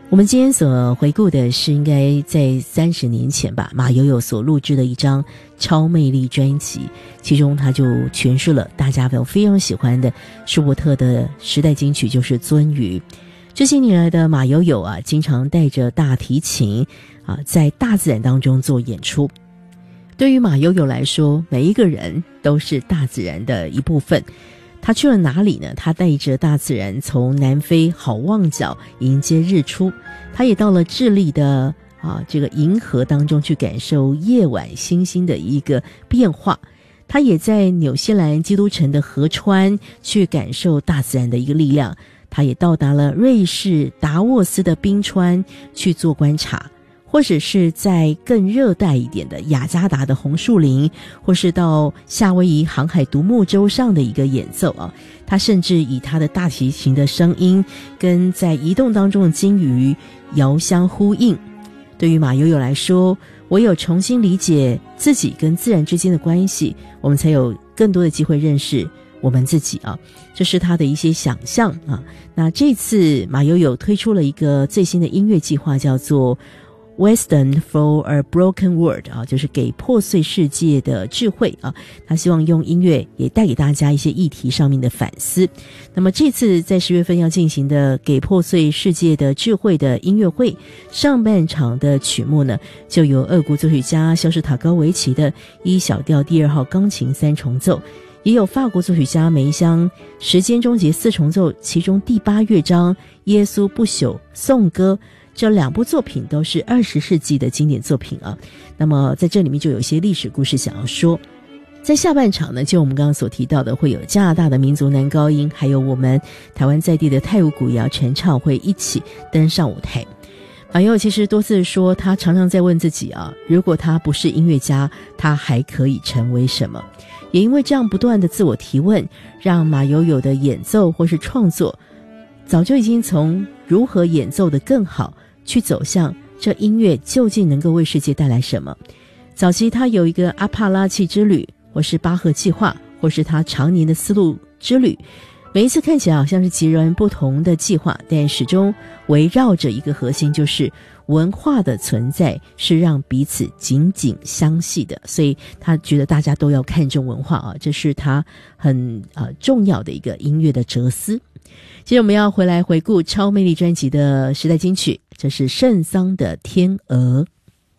我们今天所回顾的是应该在30年前吧，马友友所录制的一张超魅力专辑，其中他就诠释了大家都非常喜欢的舒伯特的时代金曲，就是《鳟鱼》。这些年来的马友友啊，经常带着大提琴在大自然当中做演出。对于马友友来说，每一个人都是大自然的一部分。他去了哪里呢？他带着大自然从南非好望角迎接日出，他也到了智利的这个银河当中去感受夜晚星星的一个变化，他也在纽西兰基督城的河川去感受大自然的一个力量，他也到达了瑞士达沃斯的冰川去做观察，或者是在更热带一点的雅加达的红树林，或是到夏威夷航海独木舟上的一个演奏他甚至以他的大提琴的声音跟在移动当中的鲸鱼遥相呼应。对于马友友来说，唯有重新理解自己跟自然之间的关系，我们才有更多的机会认识我们自己这是他的一些想象那这次马友友推出了一个最新的音乐计划，叫做Wisdom for a Broken World 就是给破碎世界的智慧他希望用音乐也带给大家一些议题上面的反思。那么这次在10月份要进行的给破碎世界的智慧的音乐会，上半场的曲目呢，就由俄国作曲家肖斯塔高维奇的1小调第2号钢琴3重奏，也有法国作曲家梅香时间终结4重奏其中第8乐章耶稣不朽颂歌，这2部作品都是20世纪的经典作品那么在这里面就有一些历史故事想要说。在下半场呢，就我们刚刚所提到的，会有加拿大的民族男高音，还有我们台湾在地的泰舞古谣陈唱会一起登上舞台。马友友其实多次说，他常常在问自己如果他不是音乐家，他还可以成为什么？也因为这样不断的自我提问，让马友友的演奏或是创作早就已经从如何演奏得更好去走向这音乐究竟能够为世界带来什么。早期他有一个阿帕拉契之旅，或是巴赫计划，或是他常年的丝路之旅，每一次看起来好像是截然不同的计划，但始终围绕着一个核心，就是文化的存在是让彼此紧紧相系的，所以他觉得大家都要看重文化这是他很重要的一个音乐的哲思。接着我们要回来回顾超魅力专辑的时代金曲，这是圣桑的天鹅。